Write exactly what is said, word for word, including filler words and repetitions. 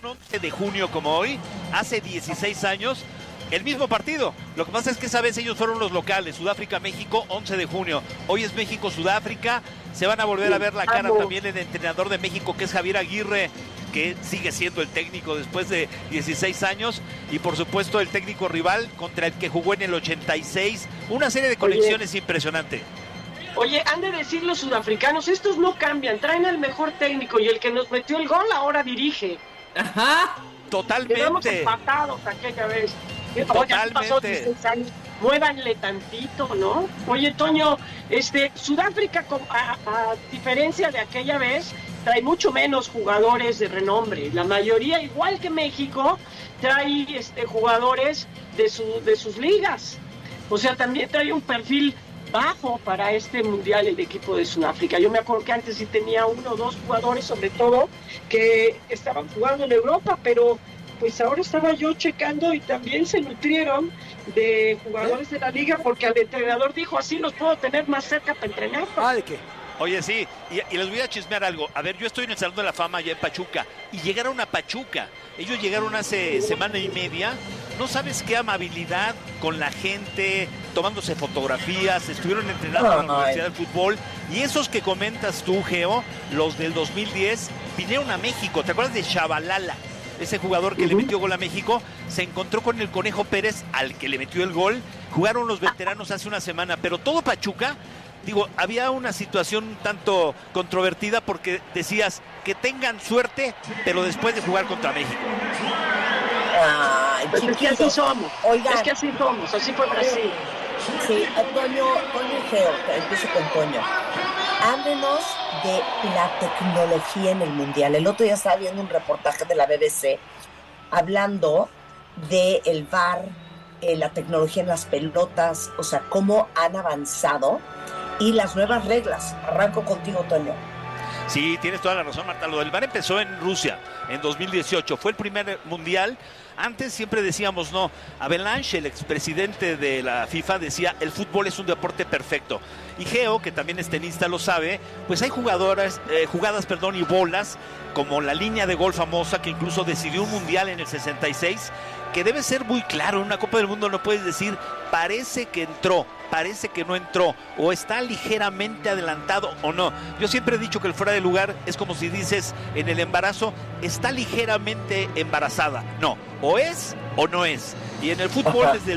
once de junio como hoy, hace dieciséis años, el mismo partido. Lo que pasa es que esa vez ellos fueron los locales, Sudáfrica-México, once de junio. Hoy es México-Sudáfrica. Se van a volver a ver la cara también el entrenador de México, que es Javier Aguirre, que sigue siendo el técnico después de dieciséis años. Y por supuesto el técnico rival contra el que jugó en el ochenta y seis. Una serie de conexiones Oye. impresionante. Oye, han de decir los sudafricanos, estos no cambian, traen al mejor técnico y el que nos metió el gol ahora dirige. Ajá. Totalmente. Quedamos empatados aquella vez. Totalmente. Oye, muévanle tantito, ¿no? Oye, Toño, este, Sudáfrica, a, a diferencia de aquella vez, trae mucho menos jugadores de renombre. La mayoría, igual que México, trae este, jugadores de, su, de sus ligas. O sea, también trae un perfil bajo para este mundial el equipo de Sudáfrica. Yo me acuerdo que antes sí tenía uno o dos jugadores, sobre todo, que estaban jugando en Europa, pero pues ahora estaba yo checando y también se nutrieron de jugadores de la liga, porque el entrenador dijo, así los puedo tener más cerca para entrenar. Ah, ¿de qué? Oye, sí, y, y les voy a chismear algo. A ver, yo estoy en el Salón de la Fama allá en Pachuca, y llegaron a Pachuca. Ellos llegaron hace semana y media. No sabes qué amabilidad con la gente, tomándose fotografías, estuvieron entrenando oh, en la Universidad de Fútbol. Y esos que comentas tú, Geo, los del dos mil diez, vinieron a México. ¿Te acuerdas de Chavalala? Ese jugador que uh-huh. le metió gol a México, se encontró con el Conejo Pérez, al que le metió el gol. Jugaron los veteranos hace una semana, pero todo Pachuca, digo, había una situación un tanto controvertida porque decías que tengan suerte, pero después de jugar contra México. Ay, pues es que así somos. Oigan. Es que así somos, así fue Brasil. Sí, Toño, Toño y Geo, empiezo con Toño. Háblenos de la tecnología en el Mundial. El otro día estaba viendo un reportaje de la B B C hablando del V A R, eh, la tecnología en las pelotas, o sea, cómo han avanzado y las nuevas reglas. Arranco contigo, Toño. Sí, tienes toda la razón, Marta. Lo del V A R empezó en Rusia en dos mil dieciocho. Fue el primer mundial. Antes siempre decíamos no. Avalanche, el expresidente de la FIFA, decía el fútbol es un deporte perfecto. Y Geo, que también es tenista, lo sabe, pues hay jugadoras, eh, jugadas perdón, y bolas, como la línea de gol famosa que incluso decidió un mundial en el sesenta y seis, que debe ser muy claro. En una Copa del Mundo no puedes decir parece que entró, parece que no entró, o está ligeramente adelantado o no. Yo siempre he dicho que el fuera de lugar es como si dices en el embarazo, está ligeramente embarazada. No, o es o no es. Y en el fútbol desde el